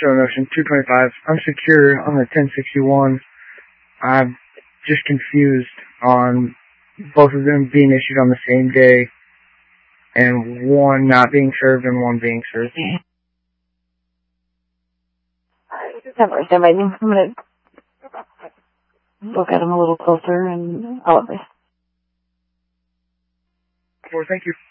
Stone Ocean 225. I'm secure on the 1061. I'm just confused on both of them being issued on the same day, and one not being served and one being served. Alright, stand by. I'm going to look at them a little closer and I'll update. Thank you.